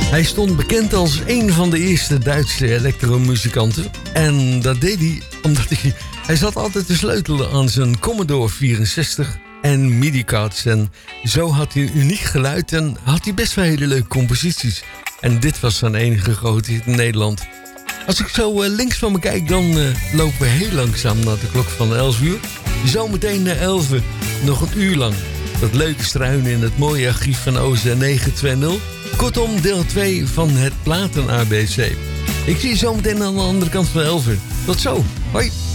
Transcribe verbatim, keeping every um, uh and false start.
Hij stond bekend als een van de eerste Duitse elektromuzikanten. En dat deed hij omdat hij... Hij zat altijd te sleutelen aan zijn Commodore vierenzestig en MIDI-cards. En zo had hij een uniek geluid en had hij best wel hele leuke composities. En dit was zijn enige grote hit in Nederland. Als ik zo uh, links van me kijk, dan uh, lopen we heel langzaam naar de klok van elf uur. Zometeen na elf uur, nog een uur lang. Dat leuke struinen in het mooie archief van O Z negenhonderdtwintig. Kortom, deel twee van het Platen A B C. Ik zie je zometeen aan de andere kant van elf uur. Tot zo, hoi!